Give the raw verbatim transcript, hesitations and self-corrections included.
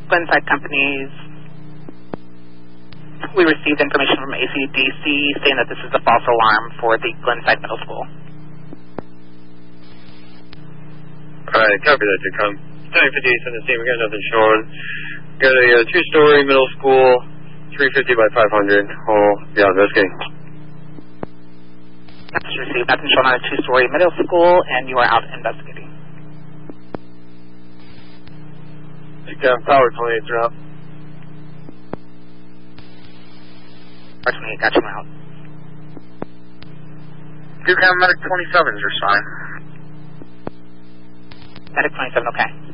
Glenside Companies. We received information from A C D C saying that this is a false alarm for the Glenside Middle School. Alright, copy that, Tacom. Time for Jason to see, we got nothing showing. Got a uh, two-story middle school, three fifty by five hundred. Oh, yeah, investigating. That's received. Nothing shown on a two-story middle school, and you are out investigating. Tacom, power twenty-eight throughout. Power twenty-eight, got you out. Tacom, medic twenty-sevens are fine. Medic twenty-seven, okay.